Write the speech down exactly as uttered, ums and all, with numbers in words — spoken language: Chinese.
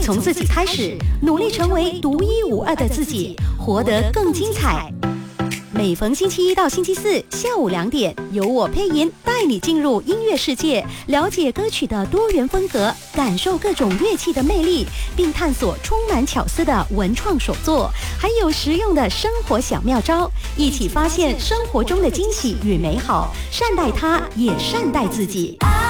从自己开始，努力成为独一无二的自己，活得更精彩。每逢星期一到星期四下午两点，由我配音带你进入音乐世界，了解歌曲的多元风格，感受各种乐器的魅力，并探索充满巧思的文创手作，还有实用的生活小妙招，一起发现生活中的惊喜与美好，善待它，也善待自己。